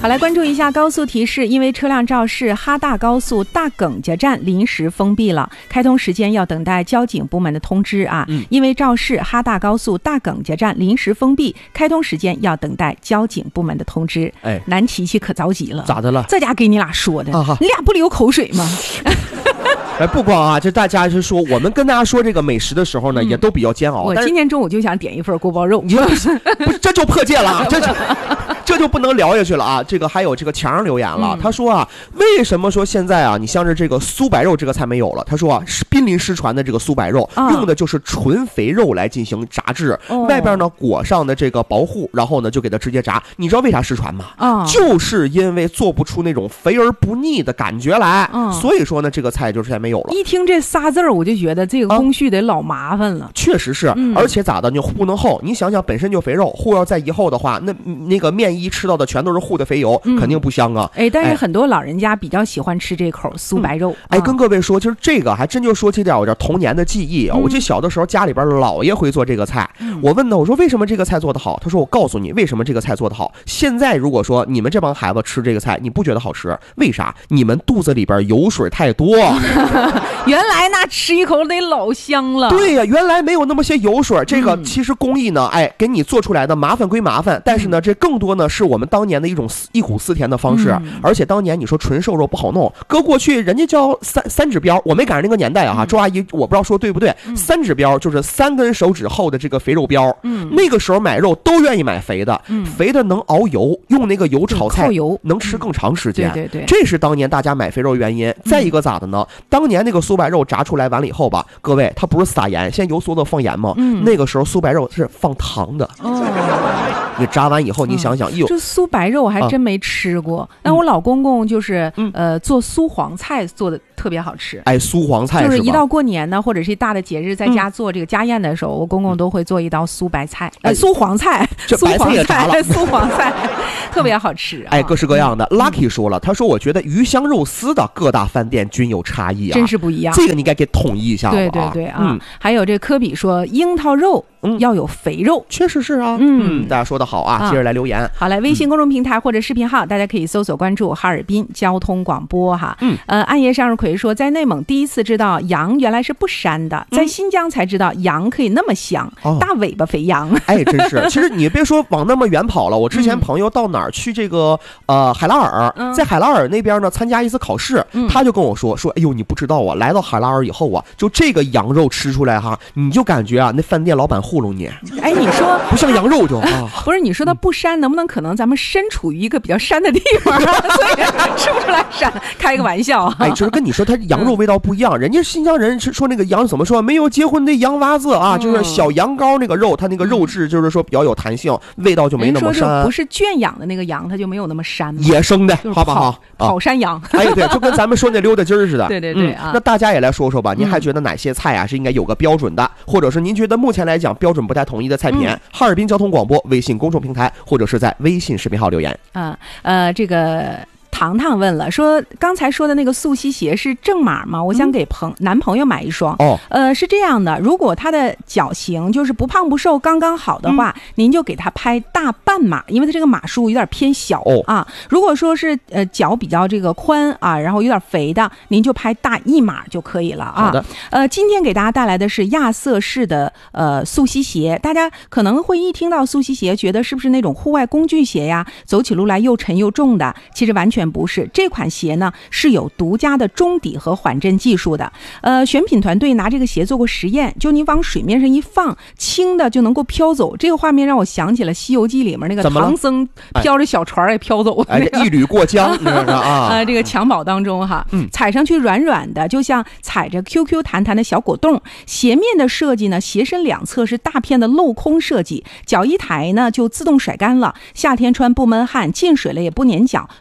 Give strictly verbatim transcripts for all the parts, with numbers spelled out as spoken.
好，来关注一下高速提示，因为车辆肇事，哈大高速大耿家站临时封闭了，开通时间要等待交警部门的通知啊。嗯、因为肇事，哈大高速大耿家站临时封闭，开通时间要等待交警部门的通知。哎，南琪琪可着急了， 咋的了？ 这家给你俩说的，啊、你俩不流口水吗？ 哎，不光啊，这大家是说，我们跟大家说这个美食的时候呢，嗯、也都比较煎熬。 我今天中午就想点一份锅包肉， 你不是这就破戒了，这就这就不能聊下去了啊！这个还有这个强人留言了，嗯、他说啊，为什么说现在啊，你像是这个酥白肉这个菜没有了？他说啊，是濒临失传的这个酥白肉，啊、用的就是纯肥肉来进行炸制，哦、外边呢裹上的这个薄糊，然后呢就给它直接炸。你知道为啥失传吗？啊，就是因为做不出那种肥而不腻的感觉来，啊、所以说呢，这个菜就是现在没有了。 一听这仨字儿，我就觉得这个工序得老麻烦了。啊、 确实是，嗯、而且咋的，你糊弄厚，你想想本身就肥肉，糊要再一厚的话，那那个面衣吃到的全都是糊的肥油，嗯、肯定不香啊。 哎，但是很多老人家比较喜欢吃这口酥白肉。 嗯、哎，跟各位说，就是这个还真就说起点我这童年的记忆啊。嗯、我记得小的时候家里边姥爷会做这个菜，嗯、我问他，我说为什么这个菜做得好？他说我告诉你为什么这个菜做得好。现在如果说你们这帮孩子吃这个菜，你不觉得好吃？为啥？你们肚子里边油水太多。 原来那吃一口得老香了。 对呀、啊，原来没有那么些油水。这个其实工艺呢，哎，给你做出来的麻烦归麻烦，但是呢，这更多呢是我们当年的一种忆苦思甜的方式。嗯、而且当年你说纯瘦肉不好弄，搁过去人家叫三三指标，我没赶上那个年代啊，周阿姨我不知道说对不对。嗯、三指标就是三根手指厚的这个肥肉标。嗯，那个时候买肉都愿意买肥的，嗯、肥的能熬油，用那个油炒菜， 油能吃更长时间。 嗯、对对对， 这是当年大家买肥肉原因。再一个咋的呢？当年那个酥白肉炸出来完了以后吧，各位，它不是撒盐，现在油酥都放盐吗？嗯，那个时候酥白肉是放糖的。哦，你炸完以后，你想想，哟、嗯， 这酥白肉我还真没吃过。那、啊、我老公公就是、嗯、呃做酥黄菜做的特别好吃。 哎，酥黄菜就是一到过年呢，或者是一大的节日，在家做这个家宴的时候，嗯、我公公都会做一道酥白菜，呃，酥黄菜， 这白菜也炸了， 酥黄菜特别好吃、啊。 哎，各式各样的。嗯、Lucky 说了，他说我觉得鱼香肉丝的各大饭店均有差异啊， 真是不一样。 这个你应该给统一一下。 对对对啊，嗯、还有这科比说，樱桃肉要有肥肉， 嗯、确实是啊。嗯，大家说的好啊，接着来留言。 好，来微信公众平台或者视频号，大家可以搜索关注哈尔滨交通广播哈。嗯，呃，暗夜向日葵说，在内蒙第一次知道羊原来是不膻的，在新疆才知道羊可以那么香，嗯、大尾巴肥羊。 哎，真是。其实你别说往那么远跑了，我之前朋友到哪儿去这个呃海拉尔，嗯、在海拉尔那边呢参加一次考试，嗯、他就跟我说说，哎呦，你不知道啊，来到海拉尔以后啊，就这个羊肉吃出来哈，你就感觉啊，那饭店老板糊弄你。 哎，你说不像羊肉就啊， 不是你说它不膻，能不能可能咱们身处于一个比较膻的地方，所以吃不出来膻？开个玩笑啊！ 哎，就是跟你说，它羊肉味道不一样。人家新疆人说那个羊怎么说？没有结婚的羊娃子啊，就是小羊羔那个肉，它那个肉质就是说比较有弹性，味道就没那么膻。 不是圈养的那个羊，它就没有那么膻吗？ 野生的，好不好？ 跑山羊。 哎，对，就跟咱们说那溜达鸡儿似的。 对对对啊！ 那大家也来说说吧，您还觉得哪些菜啊是应该有个标准的，或者是您觉得目前来讲标准不太统一的菜品？哈尔滨交通广播微信公众平台，或者是在微信视频号留言。 啊，呃，这个。糖糖问了，说刚才说的那个素溪鞋是正码吗？我想给朋、嗯、男朋友买一双。哦，呃，是这样的，如果他的脚型就是不胖不瘦刚刚好的话，嗯、您就给他拍大半码，因为他这个码数有点偏小、哦、啊。如果说是呃脚比较这个宽啊，然后有点肥的，您就拍大一码就可以了啊。 好的。 呃，今天给大家带来的是亚瑟士的呃素溪鞋，大家可能会一听到素溪鞋，觉得是不是那种户外工具鞋呀？走起路来又沉又重的，其实完全不是。这款鞋呢是有独家的中底和缓震技术的。呃，选品团队拿这个鞋做过实验，就你往水面上一放，轻的就能够飘走。这个画面让我想起了《西游记》里面那个唐僧飘着小船也飘走的、那个哎、一缕过江，你看啊， 呃，这个襁褓当中哈，嗯，踩上去软软的，就像踩着 Q Q 弹弹的小果冻。鞋面的设计呢，鞋身两侧是大片的镂空设计，脚一抬呢就自动甩干了。夏天穿不闷汗，进水了也不粘脚，透气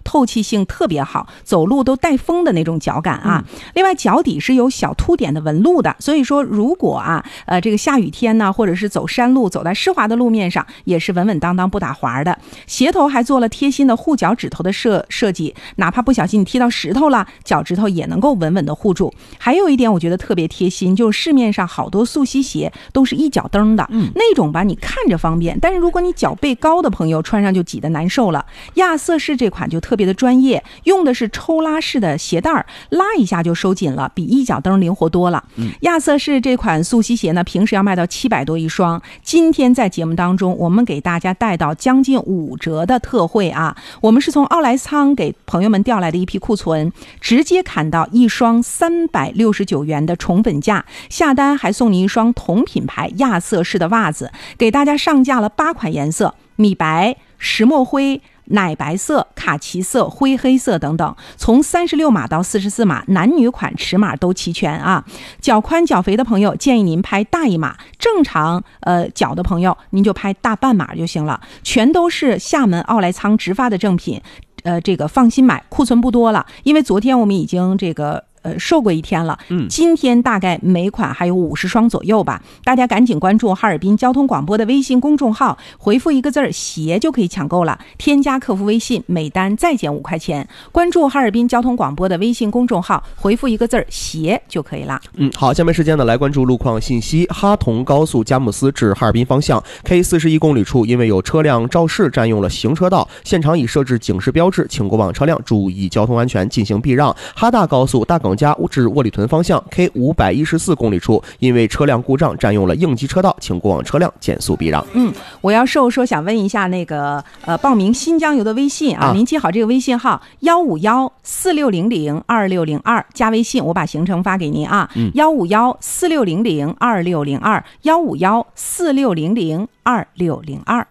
性特别好，走路都带风的那种脚感啊。嗯、另外脚底是有小凸点的纹路的，所以说如果啊呃这个下雨天呢，或者是走山路走在湿滑的路面上，也是稳稳当当不打滑的。鞋头还做了贴心的护脚趾头的设设计，哪怕不小心你踢到石头了，脚趾头也能够稳稳的护住。还有一点我觉得特别贴心，就是市面上好多速吸鞋都是一脚蹬的、嗯、那种吧，你看着方便，但是如果你脚背高的朋友穿上就挤得难受了。亚瑟士这款就特别的专业，用的是抽拉式的鞋带，拉一下就收紧了，比一脚蹬灵活多了、嗯、亚瑟士这款速吸鞋呢，平时要卖到七百多一双，今天在节目当中我们给大家带到将近五折的特惠啊！我们是从奥莱仓给朋友们调来的一批库存，直接砍到一双三百六十九元的宠粉价，下单还送你一双同品牌亚瑟士的袜子，给大家上架了八款颜色，米白、石墨灰、奶白色、卡其色、灰黑色等等，从三十六码到四十四码，男女款尺码都齐全啊。脚宽脚肥的朋友建议您拍大一码，正常呃脚的朋友您就拍大半码就行了。全都是厦门奥莱仓直发的正品，呃，这个放心买，库存不多了，因为昨天我们已经这个。呃，售过一天了，嗯，今天大概每款还有五十双左右吧，大家赶紧关注哈尔滨交通广播的微信公众号，回复一个字儿鞋就可以抢购了，添加客服微信，每单再减五块钱。关注哈尔滨交通广播的微信公众号，回复一个字儿鞋就可以了。 嗯，好，下面时间呢来关注路况信息。哈同高速佳木斯至哈尔滨方向 K 四十一公里处，因为有车辆肇事占用了行车道，现场已设置警示标志，请过往车辆注意交通安全，进行避让。哈大高速大耿家至沃里屯方向 K 五百一十四公里处，因为车辆故障占用了应急车道，请过往车辆减速避让。 嗯，我要说说想问一下那个呃报名新疆游的微信啊，啊您记好这个微信号幺五幺四六零零二六零二，加微信我把行程发给您啊，幺五幺四六零零二六零二，幺五幺四六零零二六零二。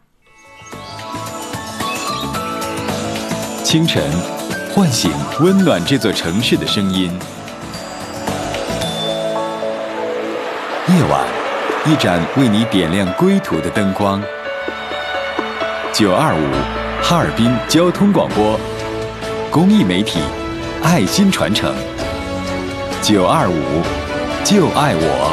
清晨唤醒温暖这座城市的声音，夜晚一盏为你点亮归途的灯光。九二五哈尔滨交通广播，公益媒体，爱心传承。九二五就爱我。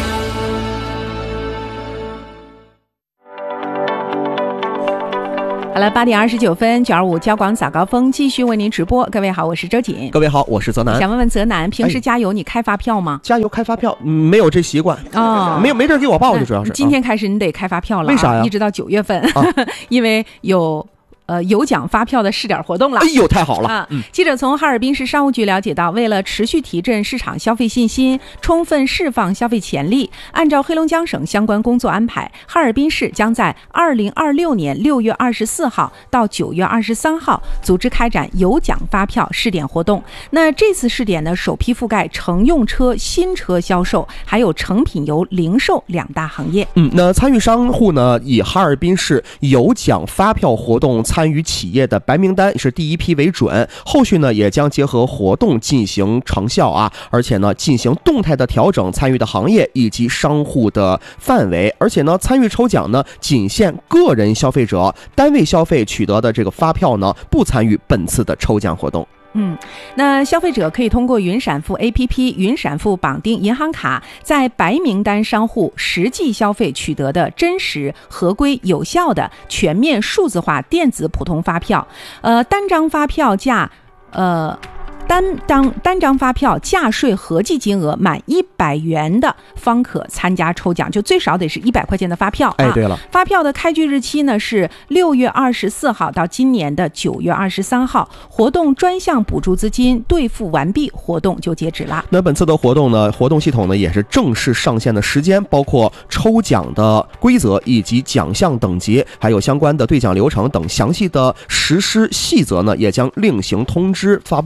好了，八点二十九分，九二五交广早高峰继续为您直播。各位好，我是周瑾。 各位好，我是泽南。 想问问泽南，平时加油你开发票吗？ 哎、加油开发票、嗯、没有这习惯哦， 没有没人给我报的，主要是。 今天开始你得开发票了、啊， 为啥呀？ 一直到九月份， 啊、 因为有。呃，有奖发票的试点活动了。 哎呦，太好了！ 啊，嗯、记者从哈尔滨市商务局了解到，为了持续提振市场消费信心，充分释放消费潜力，按照黑龙江省相关工作安排，哈尔滨市将在二零二六年六月二十四号到九月二十三号组织开展有奖发票试点活动。那这次试点呢，首批覆盖乘用车、新车销售，还有成品油零售两大行业。 嗯，那参与商户呢，以哈尔滨市有奖发票活动参与企业的白名单是第一批为准，后续呢也将结合活动进行成效啊，而且呢进行动态的调整参与的行业以及商户的范围，而且呢参与抽奖呢仅限个人消费者，单位消费取得的这个发票呢不参与本次的抽奖活动。 嗯，那消费者可以通过云闪付 A P P、云闪付绑定银行卡，在白名单商户实际消费取得的真实、合规、有效的全面数字化电子普通发票，呃，单张发票价，呃。单张单张发票价税合计金额满一百元的方可参加抽奖，就最少得是一百块钱的发票。 哎，对了， 发票的开具日期呢是六月二十四号到今年的九月二十三号，活动专项补助资金兑付完毕，活动就截止了。 那本次的活动呢，活动系统呢也是正式上线的时间，包括抽奖的规则以及奖项等级，还有相关的兑奖流程等详细的实施细则呢，也将另行通知发布。而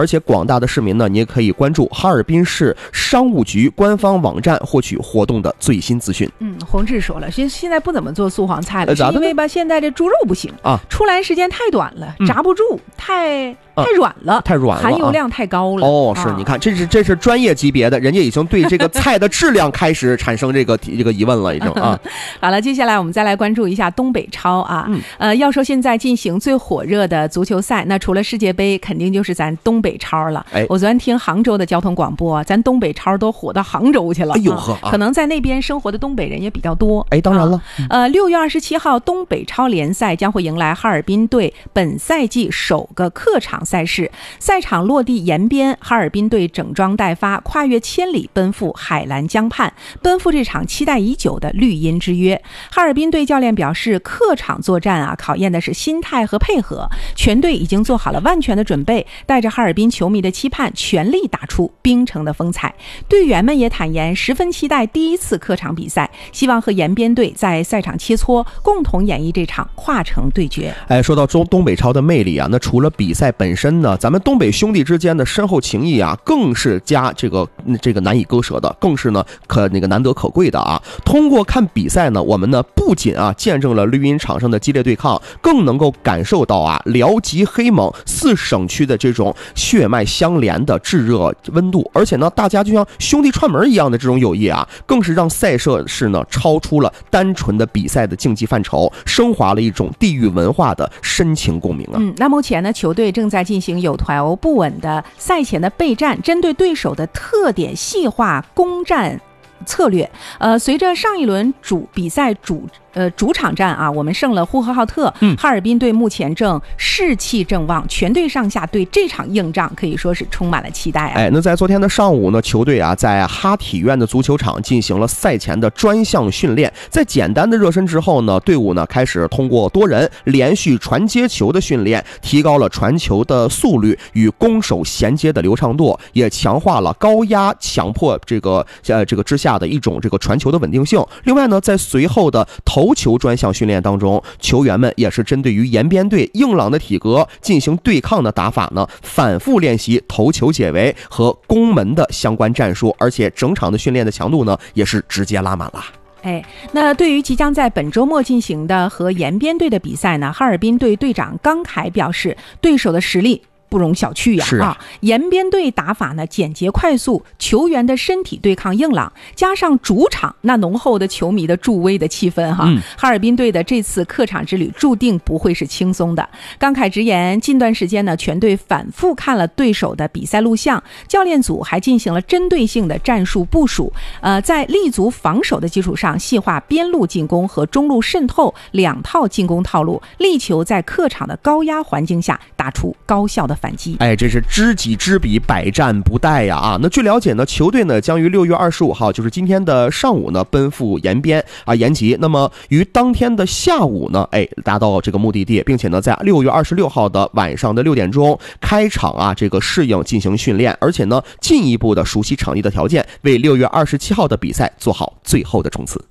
且广大的市民呢，你也可以关注哈尔滨市商务局官方网站获取活动的最新资讯。 嗯，洪志说了，现现在不怎么做素黄菜了， 呃、 是因为吧，现在这猪肉不行啊， 出来时间太短了， 嗯、 炸不住，太。太软了、啊， 太软了， 含油量太高了。 哦，是，你看，这是这是专业级别的，人家已经对这个菜的质量开始产生这个这个疑问了，已经啊。 好了，接下来我们再来关注一下东北超啊。嗯、呃，要说现在进行最火热的足球赛，那除了世界杯，肯定就是咱东北超了。哎，我昨天听杭州的交通广播，咱东北超都火到杭州去了。 哎呦呵、啊， 可能在那边生活的东北人也比较多。 哎，当然了。 啊、呃，六月二十七号，东北超联赛将会迎来哈尔滨队本赛季首个客场赛事。赛场落地延边，哈尔滨队整装待发，跨越千里奔赴海澜江畔，奔赴这场期待已久的绿茵之约。哈尔滨队教练表示，客场作战啊，考验的是心态和配合，全队已经做好了万全的准备，带着哈尔滨球迷的期盼，全力打出冰城的风采。队员们也坦言，十分期待第一次客场比赛，希望和延边队在赛场切磋，共同演绎这场跨城对决。 哎，说到中东北超的魅力啊，那除了比赛本身呢，咱们东北兄弟之间的深厚情谊啊，更是加这个这个难以割舍的，更是呢可那个难得可贵的啊。通过看比赛呢，我们呢不仅啊见证了绿茵场上的激烈对抗，更能够感受到啊辽吉黑蒙四省区的这种血脉相连的炙热温度，而且呢，大家就像兄弟串门一样的这种友谊啊，更是让赛事是呢超出了单纯的比赛的竞技范畴，升华了一种地域文化的深情共鸣啊。 嗯，那目前呢，球队正在进行有条不紊的赛前的备战，针对对手的特点细化攻占策略。呃，随着上一轮主比赛主呃主场战啊，我们胜了呼和浩特，嗯，哈尔滨队目前正士气正旺，全队上下对这场硬仗可以说是充满了期待啊。 哎，那在昨天的上午呢，球队啊在哈体院的足球场进行了赛前的专项训练，在简单的热身之后呢，队伍呢开始通过多人连续传接球的训练，提高了传球的速率与攻守衔接的流畅度，也强化了高压强迫这个呃这个之下的一种这个传球的稳定性。另外呢，在随后的头球专项训练当中，球员们也是针对于延边队硬朗的体格进行对抗的打法呢，反复练习头球解围和攻门的相关战术，而且整场的训练的强度呢也是直接拉满了。 哎，那对于即将在本周末进行的和延边队的比赛呢，哈尔滨队队长刚凯表示，对手的实力不容小觑呀！ 是啊， 延边队打法呢简洁快速，球员的身体对抗硬朗，加上主场那浓厚的球迷的助威的气氛哈，嗯、哈尔滨队的这次客场之旅注定不会是轻松的。刚凯直言，近段时间呢，全队反复看了对手的比赛录像，教练组还进行了针对性的战术部署，呃，在立足防守的基础上，细化边路进攻和中路渗透两套进攻套路，力求在客场的高压环境下打出高效的反击。 哎，这是知己知彼，百战不殆呀！啊，那据了解呢，球队呢将于六月二十五号，就是今天的上午呢，奔赴延边啊延吉。那么于当天的下午呢，哎，达到这个目的地，并且呢，在六月二十六号的晚上的六点钟开场啊，这个适应进行训练，而且呢，进一步的熟悉场地的条件，为六月二十七号的比赛做好最后的冲刺。